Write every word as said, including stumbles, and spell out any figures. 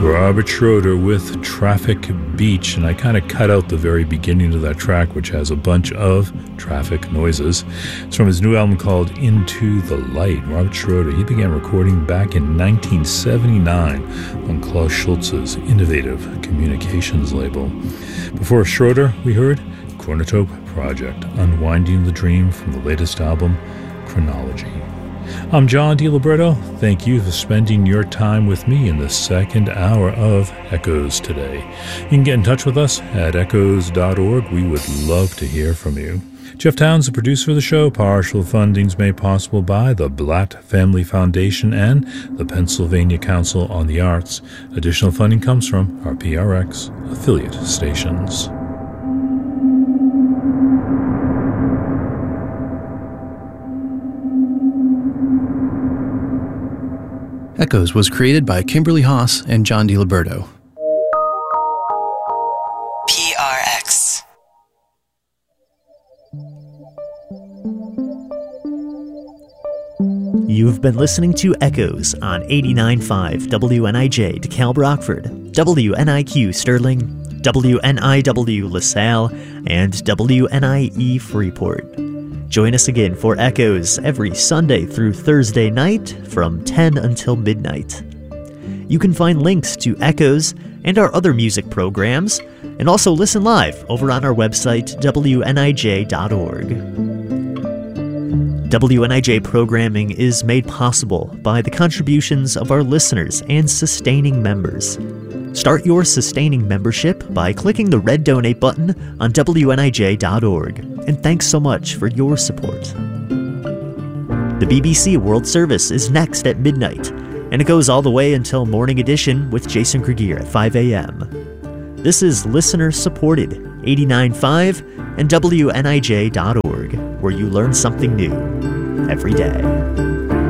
Robert Schroeder with Traffic Beach, and I kind of cut out the very beginning of that track, which has a bunch of traffic noises. It's from his new album called Into the Light. Robert Schroeder, he began recording back in nineteen seventy-nine on Klaus Schulze's innovative communications label. Before Schroeder, we heard Chronotope Project, Unwinding the Dream from the latest album, Chronology. I'm John DiLiberto. Thank you for spending your time with me in the second hour of Echoes today. You can get in touch with us at echoes dot org. We would love to hear from you. Jeff Towns, the producer of the show. Partial funding's made possible by the Blatt Family Foundation and the Pennsylvania Council on the Arts. Additional funding comes from our P R X affiliate stations. Echoes was created by Kimberly Haas and John DiLiberto. P R X. You've been listening to Echoes on eighty-nine point five W N I J DeKalb Rockford, W N I Q Sterling, W N I W LaSalle, and W N I E Freeport. Join us again for Echoes every Sunday through Thursday night from ten until midnight. You can find links to Echoes and our other music programs, and also listen live over on our website, W N I J dot org. W N I J programming is made possible by the contributions of our listeners and sustaining members. Start your sustaining membership by clicking the red donate button on W N I J dot org. And thanks so much for your support. The B B C World Service is next at midnight, and it goes all the way until Morning Edition with Jason Krieger at five a.m. This is listener-supported eighty-nine point five and W N I J dot org, where you learn something new every day.